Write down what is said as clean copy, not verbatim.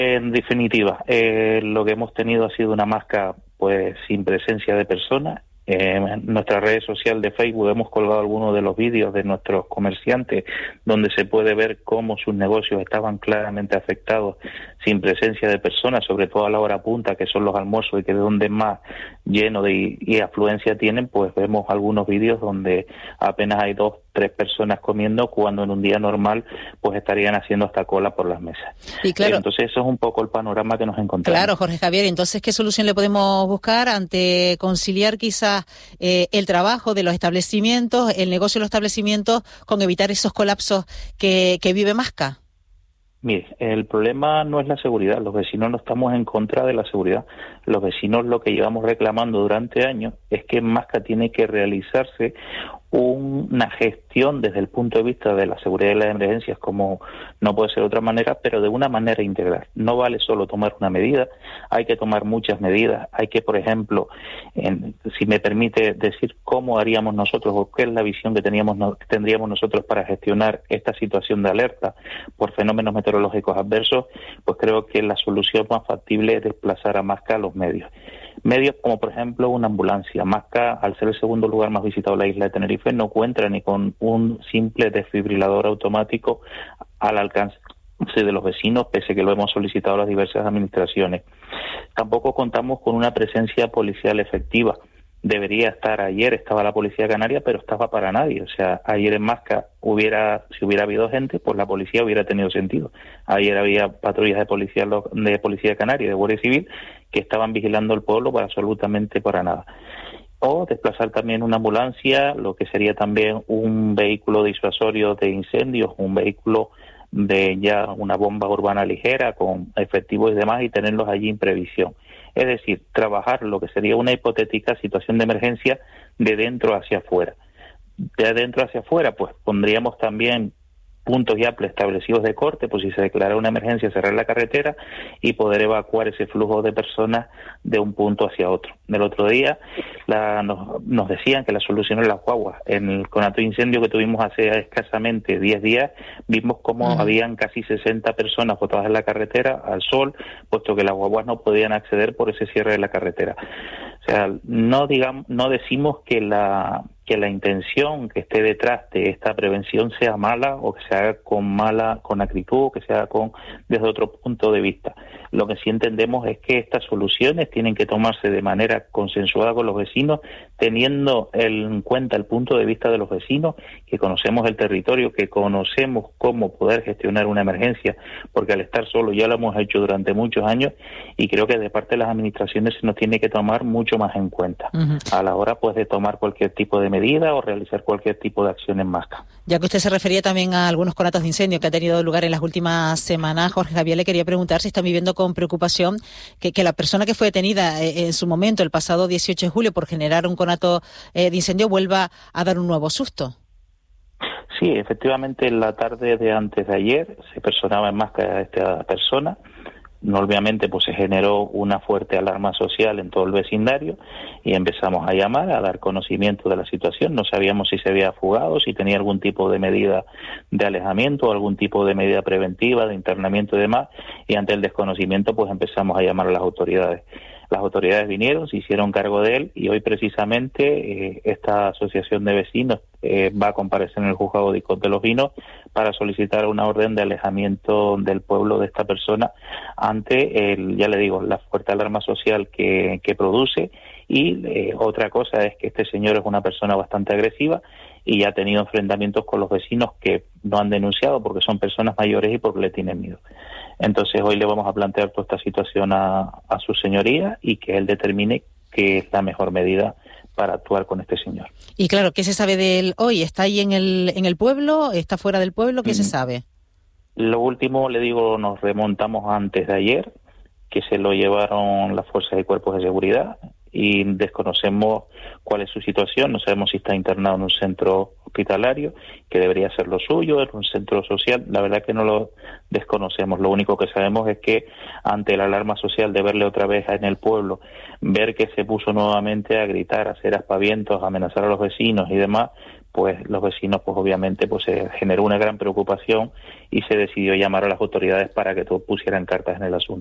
En definitiva, lo que hemos tenido ha sido una máscara pues sin presencia de personas. En nuestra red social de Facebook hemos colgado algunos de los vídeos de nuestros comerciantes donde se puede ver cómo sus negocios estaban claramente afectados sin presencia de personas, sobre todo a la hora punta, que son los almuerzos y que es donde más lleno y afluencia tienen, pues vemos algunos vídeos donde apenas hay 2-3 personas comiendo, cuando en un día normal pues estarían haciendo hasta cola por las mesas. Y claro, entonces eso es un poco el panorama que nos encontramos. Claro, Jorge Javier, entonces, ¿qué solución le podemos buscar ante conciliar quizás el trabajo de los establecimientos, el negocio de los establecimientos, con evitar esos colapsos que vive Masca? Mire, el problema no es la seguridad, los vecinos no estamos en contra de la seguridad. Los vecinos lo que llevamos reclamando durante años es que en Masca tiene que realizarse una gestión desde el punto de vista de la seguridad y las emergencias, como no puede ser de otra manera, pero de una manera integral. No vale solo tomar una medida, hay que tomar muchas medidas. Hay que, por ejemplo, si me permite decir cómo haríamos nosotros o qué es la visión que tendríamos nosotros para gestionar esta situación de alerta por fenómenos meteorológicos adversos, pues creo que la solución más factible es desplazar a Masca a los medios. Medios como, por ejemplo, una ambulancia. Masca, al ser el segundo lugar más visitado de la isla de Tenerife, no cuenta ni con un simple desfibrilador automático al alcance de los vecinos, pese a que lo hemos solicitado a las diversas administraciones. Tampoco contamos con una presencia policial efectiva. Debería estar ayer, estaba la Policía Canaria, pero estaba para nadie. O sea, ayer en Masca si hubiera habido gente, pues la policía hubiera tenido sentido. Ayer había patrullas de Policía Canaria, de Guardia Civil, que estaban vigilando el pueblo para absolutamente para nada. O desplazar también una ambulancia, lo que sería también un vehículo disuasorio de incendios, un vehículo de ya una bomba urbana ligera con efectivos y demás, y tenerlos allí en previsión. Es decir, trabajar lo que sería una hipotética situación de emergencia de dentro hacia afuera. De adentro hacia afuera, pues pondríamos también puntos ya preestablecidos de corte, pues si se declara una emergencia, cerrar la carretera y poder evacuar ese flujo de personas de un punto hacia otro. El otro día nos decían que la solución es las guaguas. En el conato de incendio que tuvimos hace escasamente 10 días, vimos cómo habían casi 60 personas botadas en la carretera al sol, puesto que las guaguas no podían acceder por ese cierre de la carretera. O sea, no decimos que la intención que esté detrás de esta prevención sea mala o que se haga con acritud o que se haga desde otro punto de vista. Lo que sí entendemos es que estas soluciones tienen que tomarse de manera consensuada con los vecinos, teniendo en cuenta el punto de vista de los vecinos, que conocemos el territorio, que conocemos cómo poder gestionar una emergencia, porque al estar solo ya lo hemos hecho durante muchos años, y creo que de parte de las administraciones se nos tiene que tomar mucho más en cuenta a la hora pues de tomar cualquier tipo de medida o realizar cualquier tipo de acción en Masca. Ya que usted se refería también a algunos conatos de incendio que ha tenido lugar en las últimas semanas, Jorge Javier, le quería preguntar si están viviendo con preocupación que la persona que fue detenida en su momento, el pasado 18 de julio, por generar un conato de incendio, vuelva a dar un nuevo susto. Sí, efectivamente, en la tarde de antes de ayer se personaba en Masca a esta persona. Obviamente pues se generó una fuerte alarma social en todo el vecindario y empezamos a llamar, a dar conocimiento de la situación. No sabíamos si se había fugado, si tenía algún tipo de medida de alejamiento o algún tipo de medida preventiva, de internamiento y demás, y ante el desconocimiento pues empezamos a llamar a las autoridades. Las autoridades vinieron, se hicieron cargo de él y hoy precisamente esta asociación de vecinos va a comparecer en el juzgado de los Vinos para solicitar una orden de alejamiento del pueblo de esta persona ante, ya le digo, la fuerte alarma social que produce. Y otra cosa es que este señor es una persona bastante agresiva y ya ha tenido enfrentamientos con los vecinos que no han denunciado porque son personas mayores y porque le tienen miedo. Entonces hoy le vamos a plantear toda esta situación a su señoría y que él determine qué es la mejor medida para actuar con este señor. Y claro, ¿qué se sabe de él hoy? ¿Está ahí en el pueblo? ¿Está fuera del pueblo? ¿Qué se sabe? Lo último, le digo, nos remontamos antes de ayer, que se lo llevaron las fuerzas y cuerpos de seguridad y desconocemos cuál es su situación, no sabemos si está internado en un centro hospitalario, que debería ser lo suyo, en un centro social, la verdad que no lo desconocemos. Lo único que sabemos es que ante la alarma social de verle otra vez en el pueblo, ver que se puso nuevamente a gritar, a hacer aspavientos, a amenazar a los vecinos y demás, pues los vecinos, pues obviamente, pues se generó una gran preocupación y se decidió llamar a las autoridades para que pusieran cartas en el asunto.